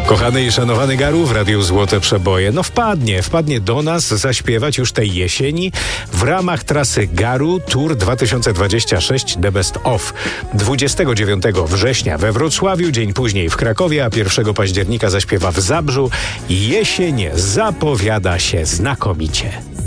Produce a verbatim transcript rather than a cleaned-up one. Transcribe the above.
Kochany i szanowany Garu w Radiu Złote Przeboje. No wpadnie, wpadnie do nas zaśpiewać już tej jesieni w ramach trasy Garu Tour dwa tysiące dwadzieścia sześć The Best Of. dwudziestego dziewiątego września we Wrocławiu, dzień później w Krakowie, a pierwszego października zaśpiewa w Zabrzu. Jesień zapowiada się znakomicie.